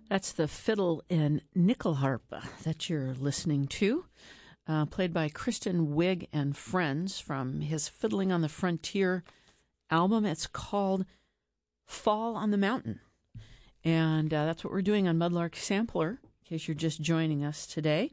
That's the fiddle and nickel harp that you're listening to, played by Kristen Wiig and Friends from his Fiddling on the Frontier album. It's called Fall on the Mountain. And that's what we're doing on Mudlark Sampler, in case you're just joining us today.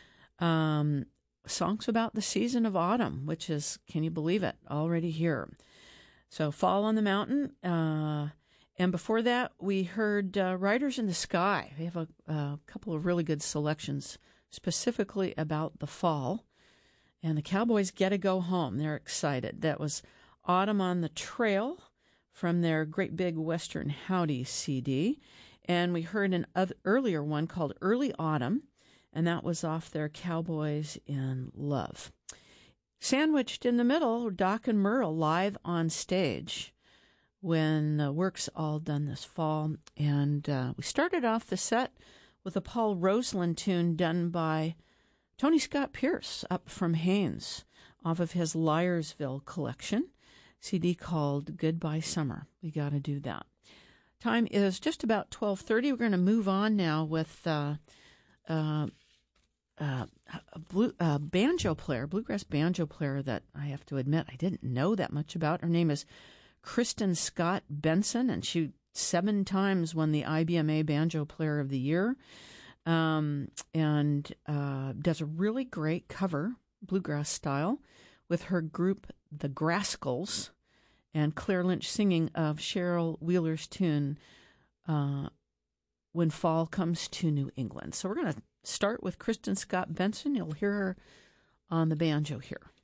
Songs about the season of autumn, which is, can you believe it, already here. So Fall on the Mountain. And before that, we heard Riders in the Sky. We have a couple of really good selections specifically about the fall. And the Cowboys get to go home. They're excited. That was Autumn on the Trail from their Great Big Western Howdy CD. And we heard an earlier one called Early Autumn, and that was off their Cowboys in Love. Sandwiched in the middle, Doc and Merle live on stage when the work's all done this fall. And we started off the set with a Paul Roseland tune done by Tony Scott Pierce up from Haynes off of his Liarsville collection, CD called Goodbye Summer. We got to do that. Time is just about 12:30. We're going to move on now with a banjo player, bluegrass banjo player that I have to admit I didn't know that much about. Her name is Kristen Scott Benson, and she 7 times won the IBMA Banjo Player of the Year, and does a really great cover, bluegrass style, with her group The Grascals, and Claire Lynch singing of Cheryl Wheeler's tune, When Fall Comes to New England. So we're going to start with Kristen Scott Benson. You'll hear her on the banjo here.